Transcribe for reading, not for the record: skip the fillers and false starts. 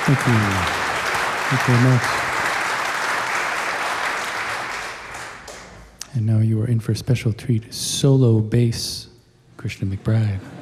Thank you. Thank you very much. And now you are in for a special treat. Solo bass, Christian McBride.